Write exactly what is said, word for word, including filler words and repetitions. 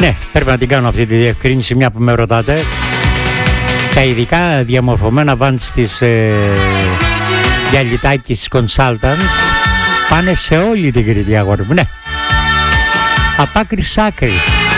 Ναι, πρέπει να την κάνω αυτή τη διευκρίνηση μια που με ρωτάτε. Τα ειδικά διαμορφωμένα βαντς της ε, Γιαλιτάκης Consultants πάνε σε όλη την Κρήτη, αγόρι μου. Ναι. Από άκρη σ' άκρη.